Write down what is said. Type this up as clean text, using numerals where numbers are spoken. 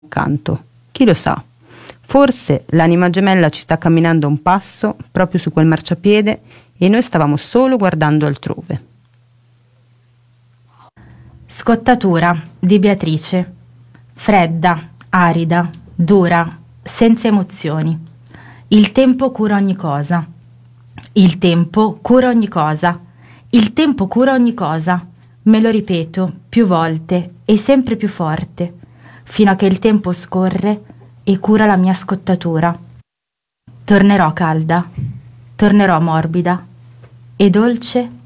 accanto. Chi lo sa? Forse l'anima gemella ci sta camminando a un passo proprio su quel marciapiede e noi stavamo solo guardando altrove. Scottatura di Beatrice. Fredda, arida, dura, senza emozioni. Il tempo cura ogni cosa. Il tempo cura ogni cosa. Il tempo cura ogni cosa. Me lo ripeto più volte e sempre più forte, fino a che il tempo scorre e cura la mia scottatura. Tornerò calda, tornerò morbida e dolce